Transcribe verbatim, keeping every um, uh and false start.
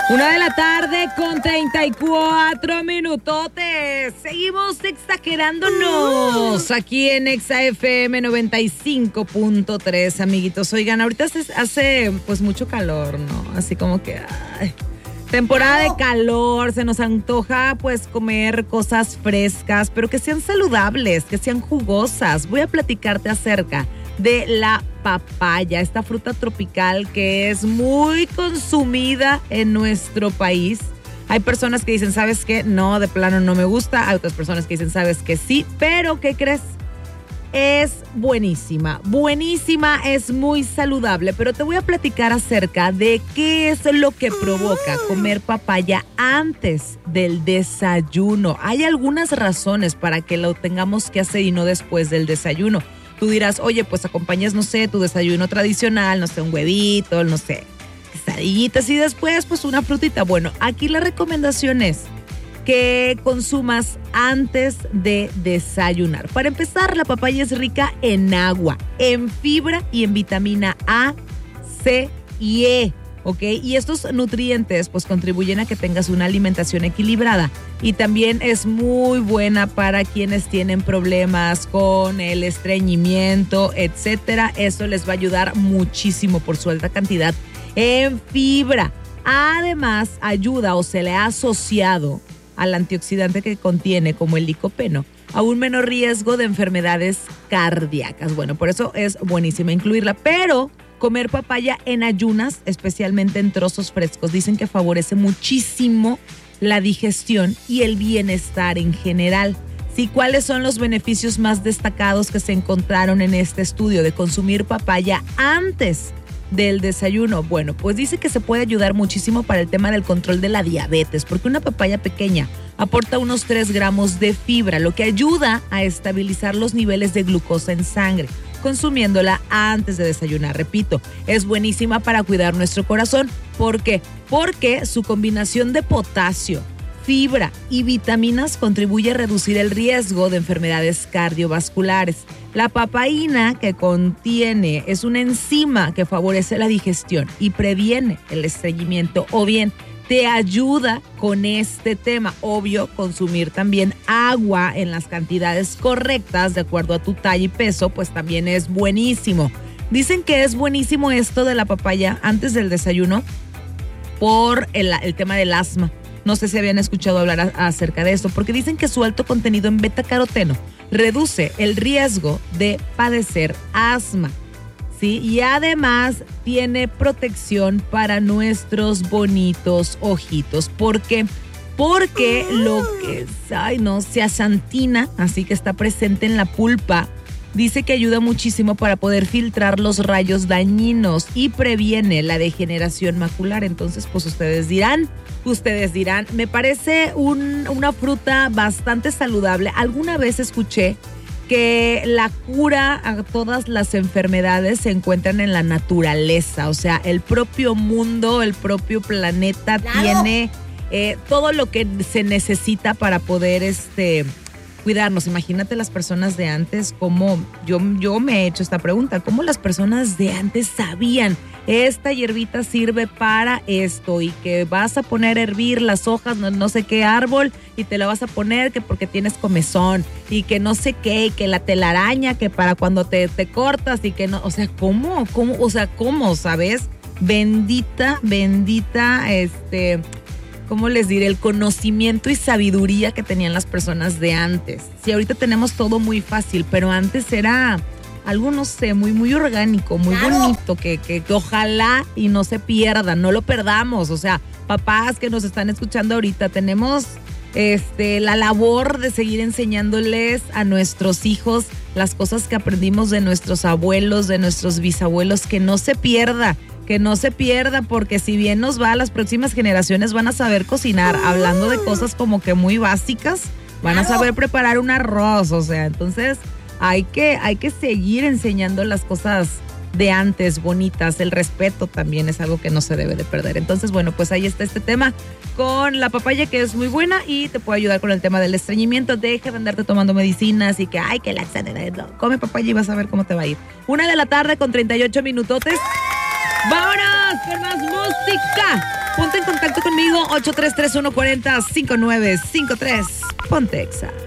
Una de la tarde con treinta y cuatro minutotes. Seguimos exagerándonos aquí en Exa F M noventa y cinco punto tres, amiguitos. Oigan, ahorita hace, hace pues mucho calor, ¿no? Así como que... Ay, temporada de calor, se nos antoja pues comer cosas frescas, pero que sean saludables, que sean jugosas. Voy a platicarte acerca de la papaya, esta fruta tropical que es muy consumida en nuestro país. Hay personas que dicen, ¿sabes qué? No, de plano no me gusta. Hay otras personas que dicen, ¿sabes qué? Sí, pero ¿qué crees? Es buenísima, buenísima, es muy saludable, pero te voy a platicar acerca de qué es lo que provoca comer papaya antes del desayuno. Hay algunas razones para que lo tengamos que hacer y no después del desayuno. Tú dirás, oye, pues acompañas, no sé, tu desayuno tradicional, no sé, un huevito, no sé, quesadillitas y después pues una frutita. Bueno, aquí la recomendación es que consumas antes de desayunar. Para empezar, la papaya es rica en agua, en fibra y en vitamina A, C y E. ¿Ok? Y estos nutrientes pues contribuyen a que tengas una alimentación equilibrada y también es muy buena para quienes tienen problemas con el estreñimiento, etcétera. Eso les va a ayudar muchísimo por su alta cantidad en fibra. Además, ayuda o se le ha asociado al antioxidante que contiene, como el licopeno, a un menor riesgo de enfermedades cardíacas. Bueno, por eso es buenísima incluirla, pero comer papaya en ayunas, especialmente en trozos frescos, dicen que favorece muchísimo la digestión y el bienestar en general. Sí, ¿cuáles son los beneficios más destacados que se encontraron en este estudio de consumir papaya antes del desayuno? Bueno, pues dice que se puede ayudar muchísimo para el tema del control de la diabetes, porque una papaya pequeña aporta unos tres gramos de fibra, lo que ayuda a estabilizar los niveles de glucosa en sangre, consumiéndola antes de desayunar. Repito, es buenísima para cuidar nuestro corazón. ¿Por qué? Porque su combinación de potasio, fibra y vitaminas contribuye a reducir el riesgo de enfermedades cardiovasculares. La papaína que contiene es una enzima que favorece la digestión y previene el estreñimiento, o bien te ayuda con este tema. Obvio, consumir también agua en las cantidades correctas de acuerdo a tu talla y peso, pues también es buenísimo. Dicen que es buenísimo esto de la papaya antes del desayuno por el, el tema del asma. No sé si habían escuchado hablar a, acerca de esto, porque dicen que su alto contenido en betacaroteno reduce el riesgo de padecer asma. Sí, y además tiene protección para nuestros bonitos ojitos. ¿Por qué? Porque lo que es, ay no, zeaxantina, así que está presente en la pulpa, dice que ayuda muchísimo para poder filtrar los rayos dañinos y previene la degeneración macular. Entonces, pues ustedes dirán, ustedes dirán, me parece un, una fruta bastante saludable. Alguna vez escuché que la cura a todas las enfermedades se encuentran en la naturaleza, o sea, el propio mundo, el propio planeta claro. tiene eh, todo lo que se necesita para poder este, cuidarnos. Imagínate las personas de antes, como yo, yo me he hecho esta pregunta, ¿cómo las personas de antes sabían? Esta hierbita sirve para esto y que vas a poner a hervir las hojas, no, no sé qué árbol, y te la vas a poner que porque tienes comezón y que no sé qué, y que la telaraña, que para cuando te, te cortas y que no, o sea, ¿cómo? ¿Cómo? O sea, ¿cómo? ¿Sabes? Bendita, bendita, este, ¿cómo les diré? El conocimiento y sabiduría que tenían las personas de antes. Sí, ahorita tenemos todo muy fácil, pero antes era algo, no sé, muy, muy orgánico, muy claro. bonito, que, que, que ojalá y no se pierda, no lo perdamos. O sea, papás que nos están escuchando ahorita, tenemos este, la labor de seguir enseñándoles a nuestros hijos las cosas que aprendimos de nuestros abuelos, de nuestros bisabuelos, que no se pierda, que no se pierda, porque si bien nos va, las próximas generaciones van a saber cocinar, hablando de cosas como que muy básicas, van a saber preparar un arroz, o sea, entonces hay que, hay que seguir enseñando las cosas de antes, bonitas. El respeto también es algo que no se debe de perder. Entonces, bueno, pues ahí está este tema con la papaya, que es muy buena y te puede ayudar con el tema del estreñimiento. Deja de andarte tomando medicinas y que, ay, que la... Come papaya y vas a ver cómo te va a ir. Una de la tarde con treinta y ocho minutotes. Vámonos con más música. Ponte en contacto conmigo, ocho tres tres uno cuatro cinco nueve cinco tres. Ponte Exa.